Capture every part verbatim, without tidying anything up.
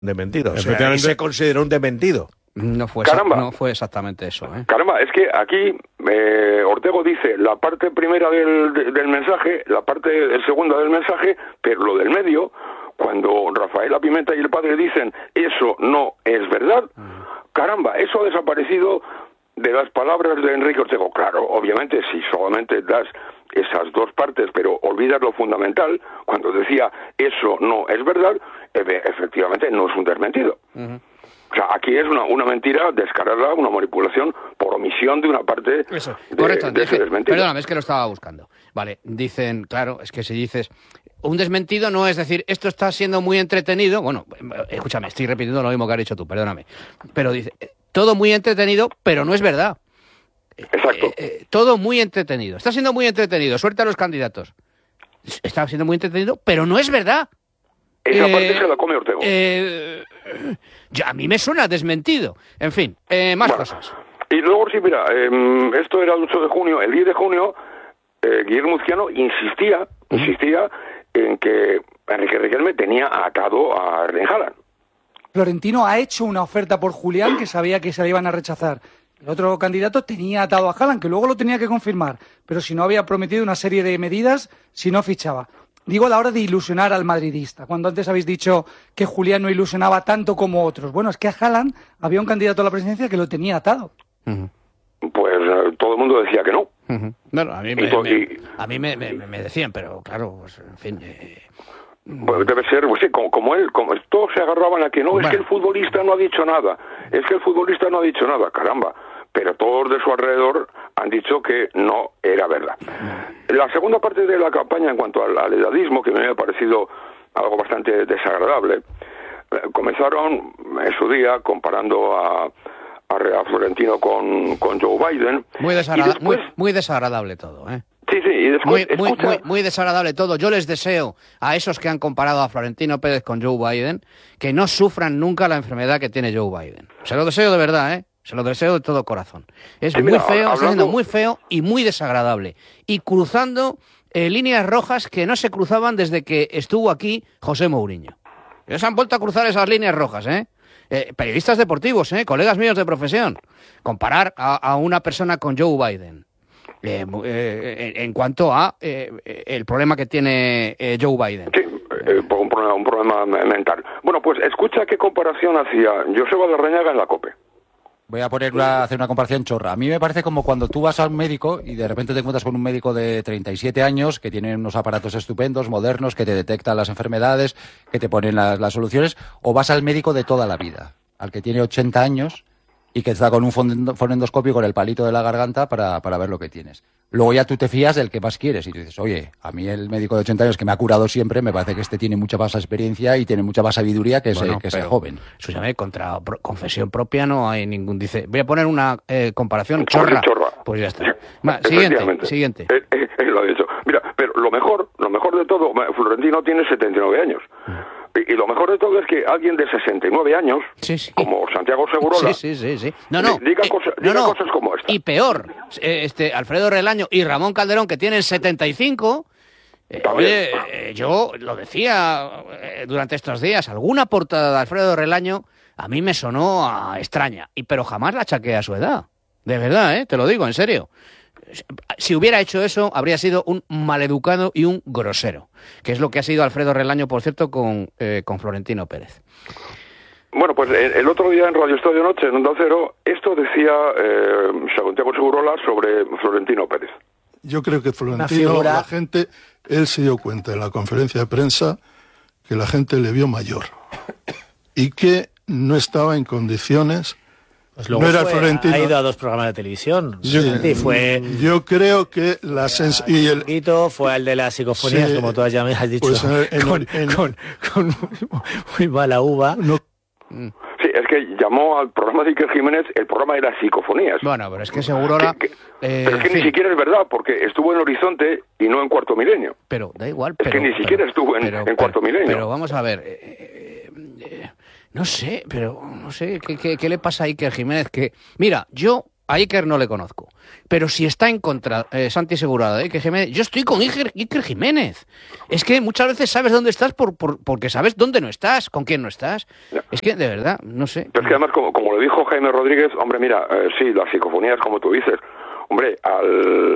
Dementido, o sea, y se consideró un dementido. No fue, esa, no fue exactamente eso, ¿eh? Caramba, es que aquí eh, Ortego dice la parte primera del, del mensaje, la parte segunda del mensaje, pero lo del medio, cuando Rafael La Pimenta y el padre dicen eso no es verdad, uh-huh. caramba, eso ha desaparecido de las palabras de Enrique Ortego. Claro, obviamente si solamente das esas dos partes, pero olvidas lo fundamental, cuando decía eso no es verdad, efectivamente no es un desmentido. Uh-huh. O sea, aquí es una, una mentira descarada, una manipulación por omisión de una parte Eso, de, correcto, de ese que, desmentido. Perdóname, es que lo estaba buscando. Vale, dicen, claro, es que si dices... Un desmentido no es decir, esto está siendo muy entretenido... Bueno, escúchame, estoy repitiendo lo mismo que has dicho tú, perdóname. Pero dice, todo muy entretenido, pero no es verdad. Exacto. Eh, eh, todo muy entretenido. Está siendo muy entretenido, suelta a los candidatos. Está siendo muy entretenido, pero no es verdad. Esa eh, parte se la come Ortego. Eh, ya, a mí me suena desmentido. En fin, eh, más bueno, cosas. Y luego sí, mira, eh, esto era el ocho de junio. El diez de junio, eh, Guillermo Uzquiano insistía, uh-huh. insistía en que Enrique Riquelme tenía atado a Erling Haaland. Florentino ha hecho una oferta por Julián que sabía que se la iban a rechazar. El otro candidato tenía atado a Haaland, que luego lo tenía que confirmar, pero si no había prometido una serie de medidas si no fichaba. Digo a la hora de ilusionar al madridista, cuando antes habéis dicho que Julián no ilusionaba tanto como otros. Bueno, es que a Haaland había un candidato a la presidencia que lo tenía atado. Uh-huh. Pues uh, todo el mundo decía que no. Uh-huh. Bueno, a mí me, to- me, y... a mí me, me, me decían, pero claro, pues, en fin... Eh... Pues debe ser, pues sí, como, como él, como todos se agarraban a que no, bueno. es que el futbolista no ha dicho nada, es que el futbolista no ha dicho nada, caramba. Pero todos de su alrededor han dicho que no era verdad. La segunda parte de la campaña en cuanto al, al edadismo, que me ha parecido algo bastante desagradable, eh, comenzaron en su día comparando a, a, a Florentino con, con Joe Biden. Muy, desagrada- después... muy, muy desagradable todo, ¿eh? Sí, sí, y después muy, muy, escucha... muy, muy desagradable todo. Yo les deseo a esos que han comparado a Florentino Pérez con Joe Biden que no sufran nunca la enfermedad que tiene Joe Biden. Se lo deseo de verdad, ¿eh? Se lo deseo de todo corazón. Es sí, muy mira, feo, hablando... está siendo muy feo y muy desagradable. Y cruzando eh, líneas rojas que no se cruzaban desde que estuvo aquí José Mourinho. Ellos han vuelto a cruzar esas líneas rojas, ¿eh? Eh, periodistas deportivos, ¿eh? Colegas míos de profesión. Comparar a, a una persona con Joe Biden. Eh, eh, en cuanto a eh, el problema que tiene eh, Joe Biden. Sí, eh, un, problema, un problema mental. Bueno, pues escucha qué comparación hacía Joseba Larrañaga en la COPE. Voy a poner una, hacer una comparación chorra. A mí me parece como cuando tú vas a un médico y de repente te encuentras con un médico de treinta y siete años que tiene unos aparatos estupendos, modernos, que te detectan las enfermedades, que te ponen las, las soluciones, o vas al médico de toda la vida, al que tiene ochenta años y que está con un fonendoscopio con el palito de la garganta para, para ver lo que tienes. Luego ya tú te fías del que más quieres y tú dices, oye, a mí el médico de ochenta años que me ha curado siempre, me parece que este tiene mucha más experiencia y tiene mucha más sabiduría que ese, bueno, que ese joven. Escúchame, contra pro, confesión propia no hay ningún... Dice, voy a poner una eh, comparación chorra. chorra. Pues ya está. Va, siguiente, siguiente. Eh, eh, eh, lo ha dicho. Mira, pero lo mejor, lo mejor de todo, Florentino tiene setenta y nueve años. Y, y lo mejor de todo es que alguien de sesenta y nueve años, sí, sí. como Santiago Segurola, sí, sí, sí, sí. No, no, diga, eh, cosa, no, diga no. cosas como esta. Y peor, este Alfredo Relaño y Ramón Calderón, que tienen setenta y cinco... Eh, oye, eh, yo lo decía eh, durante estos días, alguna portada de Alfredo Relaño a mí me sonó a extraña, y pero jamás la achaqué a su edad. De verdad, ¿eh? Te lo digo, en serio. Si hubiera hecho eso, habría sido un maleducado y un grosero, que es lo que ha sido Alfredo Relaño, por cierto, con, eh, con Florentino Pérez. Bueno, pues el, el otro día en Radio Estadio Noche, en Onda Cero, esto decía eh, Santiago Segurola sobre Florentino Pérez. Yo creo que Florentino, la gente, él se dio cuenta en la conferencia de prensa que la gente le vio mayor y que no estaba en condiciones. Pues luego no era fue, Florentino. Ha ido a dos programas de televisión. Sí, sí, fue, yo creo que la sens y el fue el de las psicofonías, sí, como tú ya me has dicho, pues en, en, con, en, con, con muy mala uva. No. Sí, es que llamó al programa de Iker Jiménez el programa de las psicofonías. Bueno, pero es que Segurola... Que, que, eh, pero es que sí. Ni siquiera es verdad, porque estuvo en Horizonte y no en Cuarto Milenio. Pero da igual. Es pero, que ni pero, siquiera estuvo en, pero, en pero, Cuarto Milenio. Pero vamos a ver... Eh, eh, eh, no sé, pero no sé, ¿qué, qué, qué le pasa a Iker Jiménez? Que, mira, yo a Iker no le conozco. Pero si está en contra eh, Santi Segurado de Iker Jiménez, yo estoy con Iker, Iker Jiménez. Es que muchas veces sabes dónde estás por, por, porque sabes dónde no estás, con quién no estás. Ya. Es que, de verdad, no sé. Pero es que además, como, como lo dijo Jaime Rodríguez, hombre, mira, eh, sí, las psicofonías, como tú dices, hombre, al...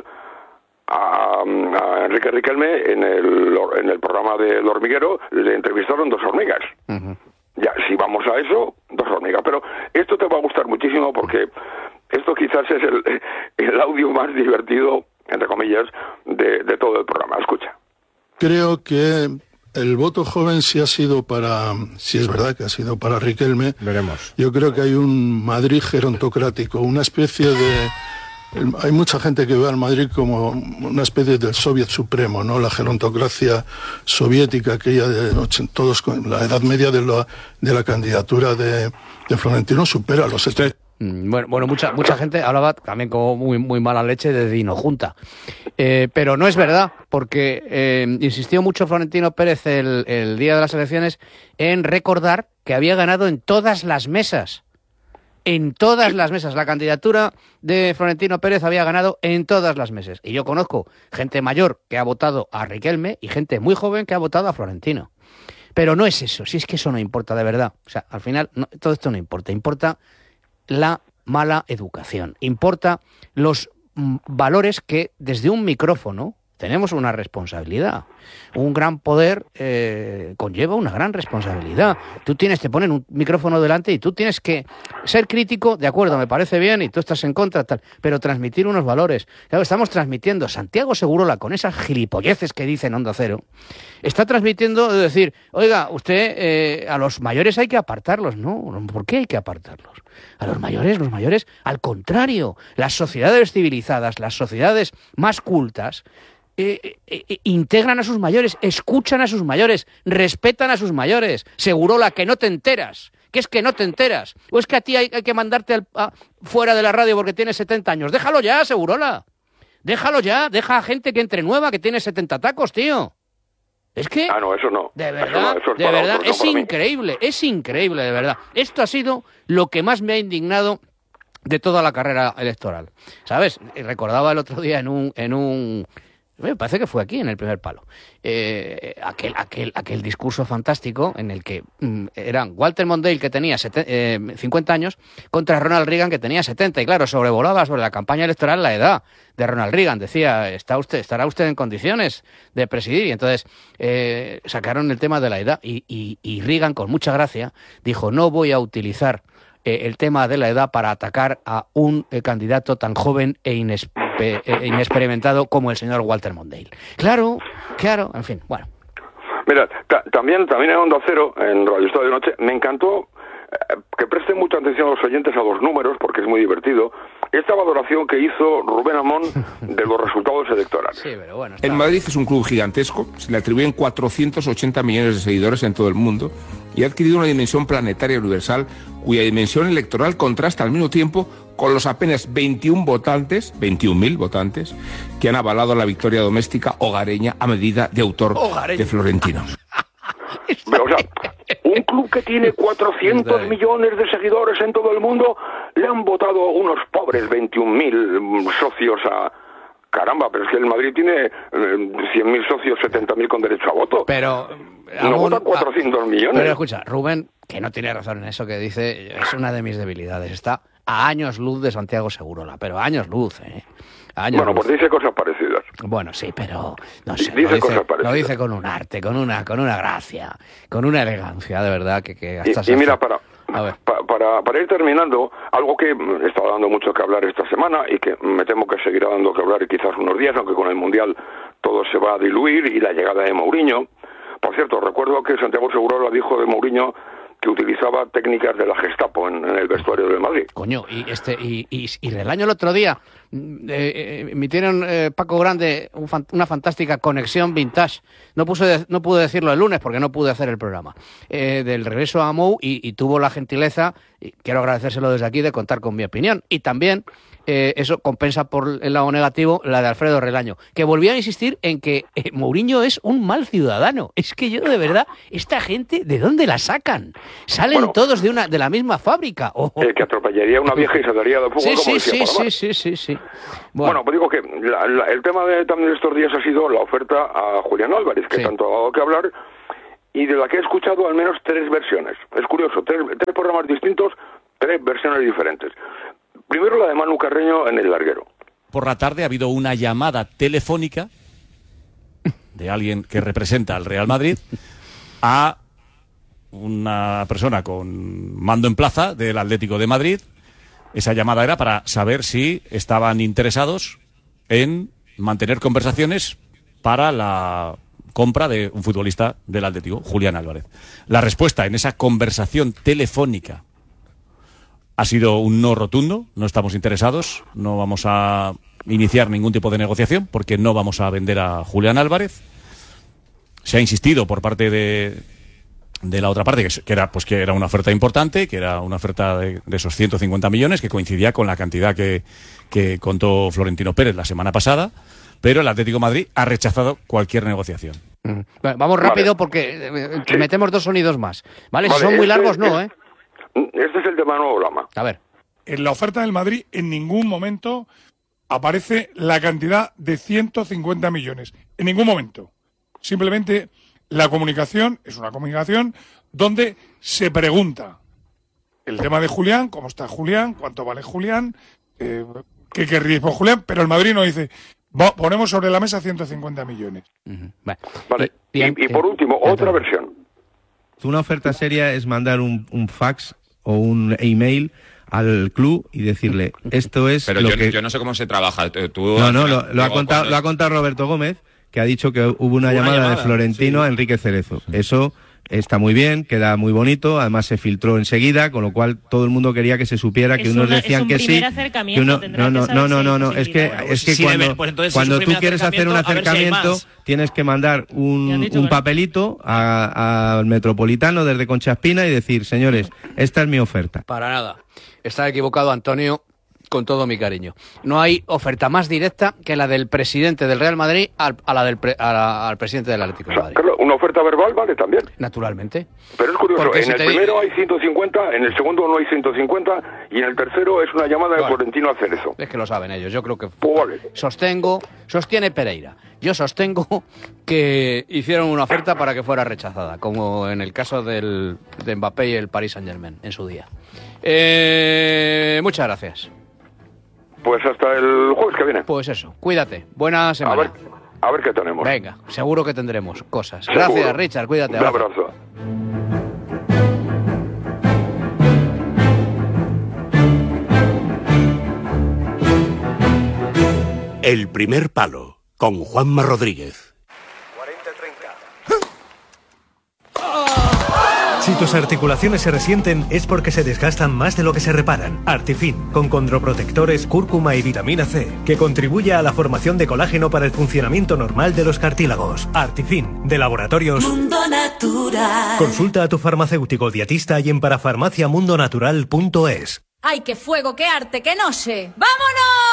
A, a Enrique Riquelme en el, en el programa del hormiguero le entrevistaron dos hormigas. Uh-huh. Ya, si vamos a eso, dos hormigas. Pero esto te va a gustar muchísimo porque esto quizás es el, el audio más divertido, entre comillas, de, de todo el programa. Escucha. Creo que el voto joven sí ha sido para, si es verdad que ha sido para Riquelme. Veremos. Yo creo que hay un Madrid gerontocrático, una especie de... Hay mucha gente que ve al Madrid como una especie del Soviet supremo, ¿no? La gerontocracia soviética, aquella de todos con la edad media de la, de la candidatura de, de Florentino supera los setenta. Bueno, bueno, mucha mucha gente hablaba también como muy muy mala leche de Dino Junta, eh, pero no es verdad, porque eh, insistió mucho Florentino Pérez el, el día de las elecciones en recordar que había ganado en todas las mesas. En todas las mesas. La candidatura de Florentino Pérez había ganado en todas las mesas. Y yo conozco gente mayor que ha votado a Riquelme y gente muy joven que ha votado a Florentino. Pero no es eso, si es que eso no importa de verdad. O sea, al final no, todo esto no importa. Importa la mala educación. Importa los mm, valores que desde un micrófono tenemos una responsabilidad. Un gran poder eh, conlleva una gran responsabilidad. Tú tienes, te ponen un micrófono delante y tú tienes que ser crítico, de acuerdo, me parece bien, y tú estás en contra, tal, pero transmitir unos valores. Claro, estamos transmitiendo, Santiago Segurola, con esas gilipolleces que dice en Onda Cero, está transmitiendo de decir, oiga, usted, eh, a los mayores hay que apartarlos. No, ¿por qué hay que apartarlos? A los mayores, los mayores, al contrario, las sociedades civilizadas, las sociedades más cultas, Eh, eh, integran a sus mayores, escuchan a sus mayores, respetan a sus mayores. Segurola, que no te enteras, que es que no te enteras, o es que a ti hay, hay que mandarte al, a, fuera de la radio porque tienes setenta años. Déjalo ya, Segurola, déjalo ya, deja a gente que entre nueva que tiene setenta tacos, tío. Es que, ah, no, eso no. De verdad, eso no, eso es de verdad, otros, es no increíble, es increíble, de verdad. Esto ha sido lo que más me ha indignado de toda la carrera electoral, ¿sabes? Recordaba el otro día en un, en un me parece que fue aquí, en el primer palo. Eh, aquel, aquel, aquel discurso fantástico en el que mm, eran Walter Mondale, que tenía seten, eh, cincuenta años, contra Ronald Reagan, que tenía setenta. Y claro, sobrevolaba sobre la campaña electoral la edad de Ronald Reagan. Decía, ¿está usted, ¿estará usted en condiciones de presidir? Y entonces eh, sacaron el tema de la edad. Y, y, y Reagan, con mucha gracia, dijo, no voy a utilizar eh, el tema de la edad para atacar a un eh, candidato tan joven e inexperto inexperimentado como el señor Walter Mondale. Claro, claro, en fin, bueno. Mira, ta también también en Onda Cero, en Radio Estado de Noche, me encantó eh, que presten mucha atención a los oyentes a los números, porque es muy divertido, esta valoración que hizo Rubén Amón de los resultados electorales. Sí, pero bueno, está... El Madrid es un club gigantesco, se le atribuyen cuatrocientos ochenta millones de seguidores en todo el mundo y ha adquirido una dimensión planetaria universal cuya dimensión electoral contrasta al mismo tiempo con los apenas veintiún votantes, veintiún mil votantes, que han avalado la victoria doméstica hogareña a medida de autor hogareña. de Florentino. Pero, o sea, un club que tiene cuatrocientos millones de seguidores en todo el mundo, le han votado unos pobres veintiún mil socios a... Caramba, pero es que el Madrid tiene eh, cien mil socios, setenta mil con derecho a voto. Pero... No aún, votan cuatrocientos millones. Pero escucha, Rubén, que no tiene razón en eso que dice, es una de mis debilidades. Está a años luz de Santiago Segurola, pero a años luz, ¿eh? A años bueno, luz. pues dice cosas parecidas. Bueno, sí, pero no sé, dice lo, dice, cosas parecidas. Lo dice con un arte, con una, con una gracia, con una elegancia, de verdad, que, que hasta Y, y mira, para, a ver. pa, para, para ir terminando, algo que está dando mucho que hablar esta semana y que me temo que seguirá dando que hablar y quizás unos días, aunque con el Mundial todo se va a diluir, y la llegada de Mourinho. Por cierto, recuerdo que Santiago Segurola dijo de Mourinho que utilizaba técnicas de la Gestapo en, en el vestuario del Madrid. Coño, y este y, y, y Relaño el otro día eh, emitieron eh, Paco Grande un fan, una fantástica conexión vintage. No puse no pude decirlo el lunes porque no pude hacer el programa eh, del regreso a Mou y, y tuvo la gentileza, y quiero agradecérselo desde aquí, de contar con mi opinión. Y también eh, eso compensa por el lado negativo la de Alfredo Relaño, que volvía a insistir en que eh, Mourinho es un mal ciudadano. Es que yo, de verdad, esta gente, ¿de dónde la sacan? Salen bueno, todos de una de la misma fábrica. Oh. El que atropellaría a una vieja y se daría de fuego, sí, como sí, decía sí, sí, sí, sí, sí. Bueno, bueno pues digo que la, la, el tema de, también de estos días ha sido la oferta a Julián Álvarez, que sí. tanto ha dado que hablar, y de la que he escuchado al menos tres versiones. Es curioso, tres, tres programas distintos, tres versiones diferentes. Primero la de Manu Carreño en El Larguero. Por la tarde ha habido una llamada telefónica de alguien que representa al Real Madrid a una persona con mando en plaza del Atlético de Madrid. Esa llamada era para saber si estaban interesados en mantener conversaciones para la compra de un futbolista del Atlético, Julián Álvarez. La respuesta en esa conversación telefónica ha sido un no rotundo, no estamos interesados, no vamos a iniciar ningún tipo de negociación porque no vamos a vender a Julián Álvarez. Se ha insistido por parte de, de la otra parte, que, que, era, pues que era una oferta importante, que era una oferta de, de esos ciento cincuenta millones, que coincidía con la cantidad que, que contó Florentino Pérez la semana pasada, pero el Atlético de Madrid ha rechazado cualquier negociación. Mm. Bueno, vamos rápido vale. porque eh, sí. metemos dos sonidos más. ¿Vale? vale si son muy este, largos, no, ¿eh? Este es el de Manuel Lama. A ver. En la oferta del Madrid en ningún momento aparece la cantidad de ciento cincuenta millones. En ningún momento. Simplemente la comunicación es una comunicación donde se pregunta el tema de Julián, cómo está Julián, cuánto vale Julián, eh, qué querríais por Julián, pero el Madrid no dice, ponemos sobre la mesa ciento cincuenta millones. Uh-huh. Vale. vale. Y, y, y por último, eh, otra versión. Una oferta seria es mandar un, un fax o un email al club y decirle, esto es pero lo yo, que... yo no sé cómo se trabaja. Tú, no, no, lo, lo, ha contado, cuando... lo ha contado Roberto Gómez, que ha dicho que hubo una, una llamada, llamada de Florentino sí. a Enrique Cerezo. Sí. Eso está muy bien, queda muy bonito, además se filtró enseguida, con lo cual todo el mundo quería que se supiera, que es unos una, decían un que sí. Que uno, no, no, no, no, no, no, es que, bueno, es que sí, cuando, pues cuando tú quieres hacer un acercamiento, si tienes que mandar un, un papelito al Metropolitano desde Concha Espina y decir, señores, esta es mi oferta. Para nada. Está equivocado, Antonio, con todo mi cariño. No hay oferta más directa que la del presidente del Real Madrid al, a la del pre, a la, al presidente del Atlético de Madrid. Claro, una oferta verbal vale también. Naturalmente. Pero es curioso, Porque en si el primero digo... hay ciento cincuenta, en el segundo no hay ciento cincuenta y en el tercero es una llamada de vale. Florentino a Cerezo. Es que lo saben ellos, yo creo que... Pues vale. Sostengo, sostiene Pereira. Yo sostengo que hicieron una oferta para que fuera rechazada, como en el caso del, de Mbappé y el Paris Saint-Germain en su día. Eh, muchas gracias. Pues hasta el jueves que viene. Pues eso, cuídate. Buena semana. A ver, a ver qué tenemos. Venga, seguro que tendremos cosas. Seguro. Gracias, Richard, cuídate. Un abrazo. El primer palo, con Juanma Rodríguez. cuarenta treinta. Si tus articulaciones se resienten es porque se desgastan más de lo que se reparan. Artifin, con condroprotectores, cúrcuma y vitamina C, que contribuye a la formación de colágeno para el funcionamiento normal de los cartílagos. Artifin, de Laboratorios Mundo Natural. Consulta a tu farmacéutico dietista y en parafarmaciamundonatural punto es. ¡Ay, qué fuego, qué arte, qué noche! ¡Vámonos!